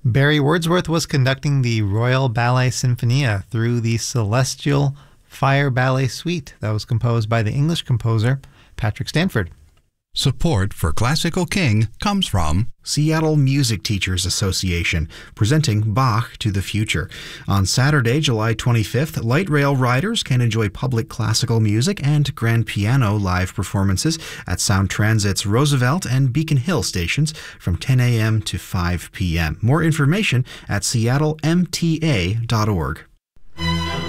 Barry Wordsworth was conducting the Royal Ballet Sinfonia through the Celestial Fire Ballet Suite that was composed by the English composer Patrick Stanford. Support for Classical King comes from Seattle Music Teachers Association, presenting Bach to the Future. On Saturday, July 25th, light rail riders can enjoy public classical music and grand piano live performances at Sound Transit's Roosevelt and Beacon Hill stations from 10 a.m. to 5 p.m. More information at seattlemta.org.